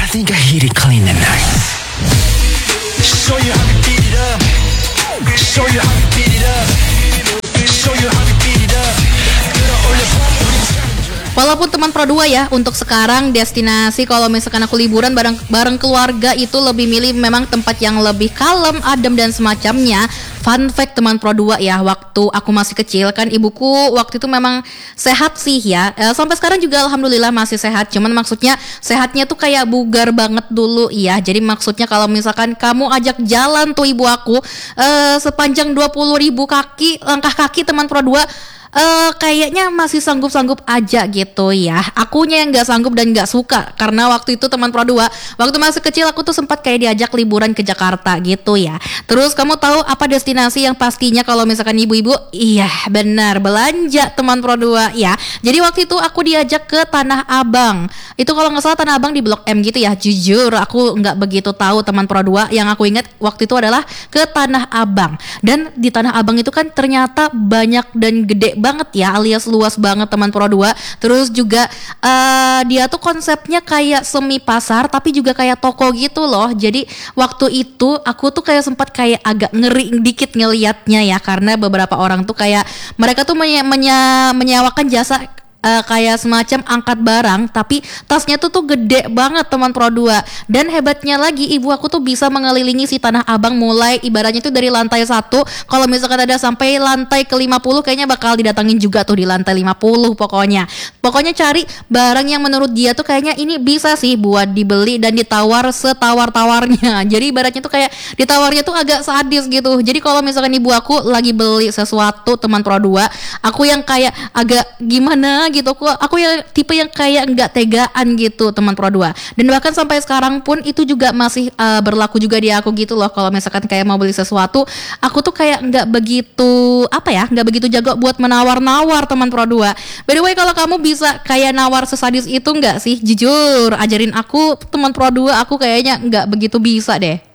think I hit it clean tonight. Show you how we beat it up. Show you how we beat it up. Show you how we beat it up. Walaupun teman Pro 2 ya, untuk sekarang destinasi kalau misalkan aku liburan bareng keluarga itu lebih milih memang tempat yang lebih kalem, adem dan semacamnya. Fun fact teman Pro 2 ya, waktu aku masih kecil kan ibuku waktu itu memang sehat sih ya. Sampai sekarang juga alhamdulillah masih sehat. Cuman maksudnya sehatnya tuh kayak bugar banget dulu ya. Jadi maksudnya kalau misalkan kamu ajak jalan tuh ibu aku sepanjang 20.000 langkah kaki teman Pro 2, kayaknya masih sanggup-sanggup aja gitu ya. Akunya yang gak sanggup dan gak suka. Karena waktu itu teman Pro 2, waktu masih kecil aku tuh sempat kayak diajak liburan ke Jakarta gitu ya. Terus kamu tahu apa destinasi yang pastinya kalau misalkan ibu-ibu? Iya benar, belanja teman Pro 2 ya. Jadi waktu itu aku diajak ke Tanah Abang. Itu kalau gak salah Tanah Abang di Blok M gitu ya. Jujur aku gak begitu tahu teman Pro 2. Yang aku ingat waktu itu adalah ke Tanah Abang. Dan di Tanah Abang itu kan ternyata banyak dan gede banget ya, alias luas banget teman Pro 2. Terus juga dia tuh konsepnya kayak semi pasar tapi juga kayak toko gitu loh. Jadi waktu itu aku tuh kayak sempat kayak agak ngeri dikit ngelihatnya ya, karena beberapa orang tuh kayak mereka tuh menyewakan jasa kayak semacam angkat barang, tapi tasnya tuh gede banget teman Pro 2. Dan hebatnya lagi ibu aku tuh bisa mengelilingi si Tanah Abang mulai ibaratnya tuh dari lantai 1, kalau misalkan ada sampai lantai ke 50 kayaknya bakal didatangin juga tuh di lantai 50 pokoknya cari barang yang menurut dia tuh kayaknya ini bisa sih buat dibeli dan ditawar setawar-tawarnya. Jadi ibaratnya tuh kayak ditawarnya tuh agak sadis gitu. Jadi kalau misalkan ibu aku lagi beli sesuatu teman Pro 2, aku yang kayak agak gimana gitu, aku yang tipe yang kayak nggak tegaan gitu teman Pro 2. Dan bahkan sampai sekarang pun itu juga masih berlaku juga di aku gitu loh. Kalau misalkan kayak mau beli sesuatu, aku tuh kayak nggak begitu jago buat menawar-nawar teman Pro 2. By the way, kalau kamu bisa kayak nawar sesadis itu nggak sih? Jujur ajarin aku teman Pro 2, aku kayaknya nggak begitu bisa deh.